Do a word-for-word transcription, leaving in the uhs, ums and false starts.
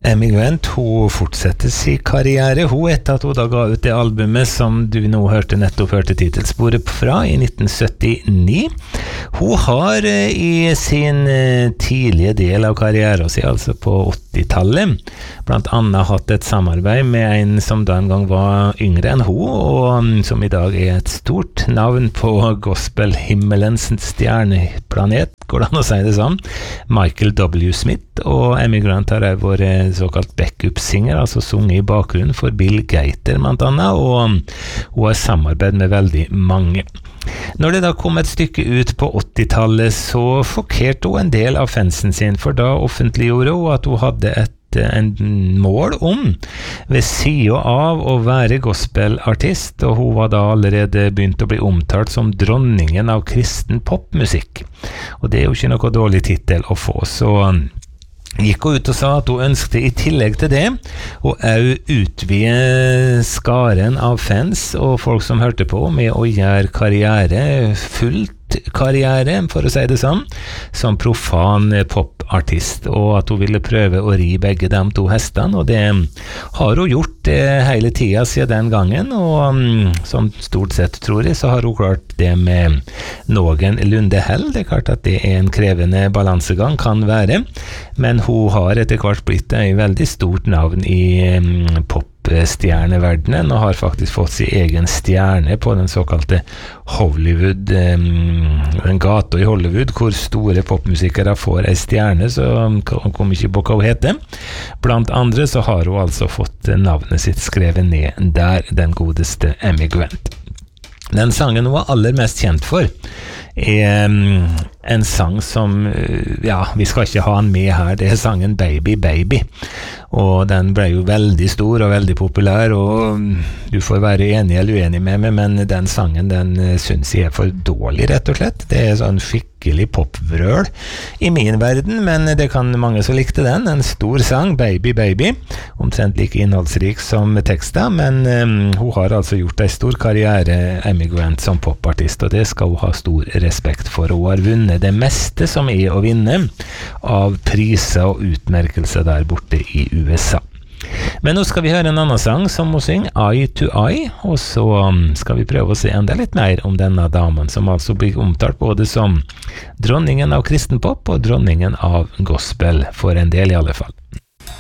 Amy Grant, hun fortsetter sin karriere, hun etter at hun da ga ut det albumet som du nå hørte nettopp hørte titelsporet fra i nitten syttini. Hun har i sin tidlige del av karrieren sin, altså på åttitallet, blant annet hatt et samarbeid med en som da en gang var yngre enn hun, og som i dag er et stort navn på gospel-himmelens stjerneplanet, går det an å si det sånn, Michael W. Smith, og Amy Grant har også vært såkalt backup-singer, altså sunget i bakgrunnen for Bill Gaither, blant annet, og hun har samarbeid med veldig mange. Når det da kom et stykke ut på åttitallet, så fokkerte hun en del av fansen sin, for da offentliggjorde hun at hun hadde et en mål om ved siden av å være gospelartist, og hun var da allerede begynt å bli omtalt som dronningen av kristen popmusikk. Og det er jo ikke noe dårlig titel å få, så gikk hun ut og sa at hun ønsket i tillegg til det å også utvide skaren av fans og folk som hørte på med å gjøre karriere fullt karriere, for å si det sånn, som profan popartist, og at hun ville prøve å ri begge de to hestene, og det har hun gjort hele tiden siden den gangen, og som stort sett tror jeg, så har hun klart det med noen lunde hell. Det er klart at det er en krevende balansegang, kan være, men hun har etter hvert blitt en veldig stort navn i pop stjerneverdenen, og har faktisk fått sin egen stjerne på den såkalte Hollywood, en gata i Hollywood, hvor store popmusikere får en stjerne, så kom ikke på hva hun heter. Blant andre så har hun altså fått navnet sitt skrevet ned der, den godeste Amy Grant. Den sangen hun var aller mest kjent for er en sang som, ja, vi skal ikke ha den med her, det er sangen Baby Baby, og den ble jo veldig stor og veldig populær, og du får være enig eller uenig med meg, men den sangen, den synes jeg er for dårlig, rett og slett. Det er sånn skikkelig popvrøl i min verden, men det kan mange som likte den. En stor sang, Baby Baby, omtrent like innholdsrik som teksten, men um, hun har altså gjort en stor karriere, Amy Grant, som popartist, og det skal hun ha stor respekt for. Hun har vunnet det meste som er å vinne av priser og utmerkelser der borte i U S A. Men nå skal vi høre en annen sang som hun synger, Eye to Eye, og så skal vi prøve å se enda litt mer om denne damen, som altså blir omtalt både som dronningen av kristen pop og dronningen av gospel, for en del i alle fall.